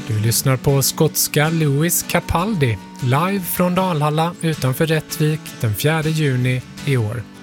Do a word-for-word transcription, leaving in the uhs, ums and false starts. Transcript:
Du lyssnar på skotska Lewis Capaldi live från Dalhalla utanför Rättvik den fjärde juni i år.